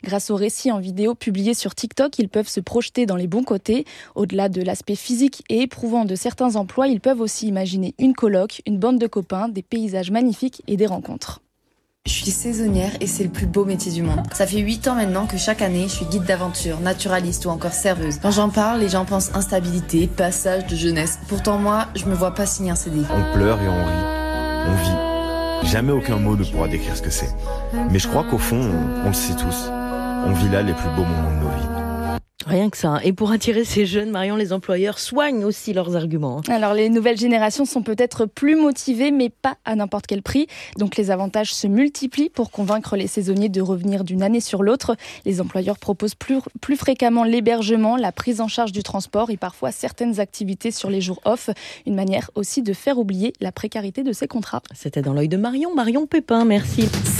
Grâce aux récits en vidéo publiés sur TikTok, ils peuvent se projeter dans les bons côtés. Au-delà de l'aspect physique et éprouvant de certains emplois, ils peuvent aussi imaginer une coloc, une bande de copains, des paysages magnifiques et des rencontres. Je suis saisonnière et c'est le plus beau métier du monde. Ça fait 8 ans maintenant que chaque année, je suis guide d'aventure, naturaliste ou encore serveuse. Quand j'en parle, les gens pensent instabilité, passage de jeunesse. Pourtant moi, je me vois pas signer un CDI. On pleure et on rit, on vit. Jamais aucun mot ne pourra décrire ce que c'est. Mais je crois qu'au fond, on le sait tous. On vit là les plus beaux moments de nos vies. Rien que ça. Et pour attirer ces jeunes, Marion, les employeurs soignent aussi leurs arguments. Alors les nouvelles générations sont peut-être plus motivées, mais pas à n'importe quel prix. Donc les avantages se multiplient pour convaincre les saisonniers de revenir d'une année sur l'autre. Les employeurs proposent plus fréquemment l'hébergement, la prise en charge du transport et parfois certaines activités sur les jours off. Une manière aussi de faire oublier la précarité de ces contrats. C'était dans l'œil de Marion Pépin, merci.